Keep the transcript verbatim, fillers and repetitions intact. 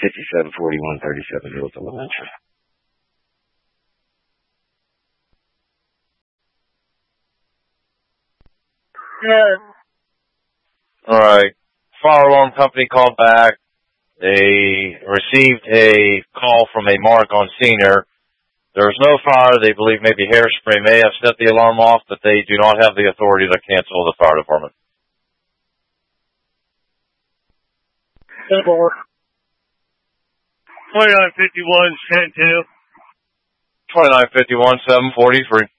fifty-seven forty-one thirty-seven North Elementary. Yeah. All right. Fire alarm company called back. They received a call from a mark on Senior. There was no fire. They believe maybe hairspray may have set the alarm off, but they do not have the authority to cancel the fire department. twenty-nine fifty-one, ten two. twenty-nine fifty-one, seven forty-three.